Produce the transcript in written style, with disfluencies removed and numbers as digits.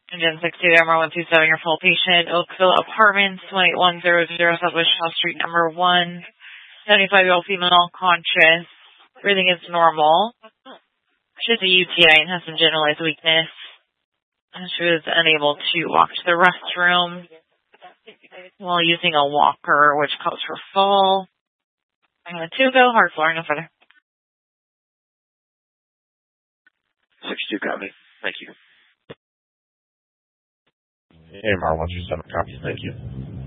Engine 60, MR127, your full patient, Oakville Apartments, 28100 Southwest Shaw Street, number 1. 75-year-old female, conscious. Breathing is normal. She has a UTI and has some generalized weakness. She was unable to walk to the restroom while using a walker, which caused her fall. 2 go, hard flooring, no further. 62 copy. Thank you. AMR 127 copy. Thank you.